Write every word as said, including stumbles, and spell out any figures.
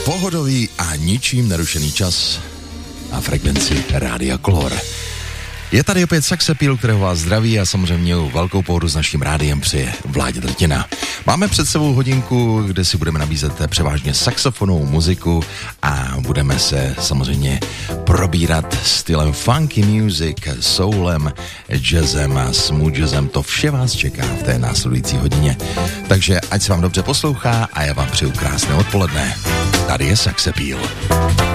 Pohodový a ničím nerušený čas a frekvenci Rádia Color. Je tady opět Sex Appeal, kterého vás zdraví a samozřejmě velkou pohodu s naším rádiem přeje Vláďa Drtina. Máme před sebou hodinku, kde si budeme nabízet převážně saxofonovou muziku a budeme se samozřejmě probírat stylem funky music, soulem, jazzem a smooth jazzem. To vše vás čeká v té následující hodině. Takže ať se vám dobře poslouchá a já vám přeju krásné odpoledne. Tady je Sex Appeal.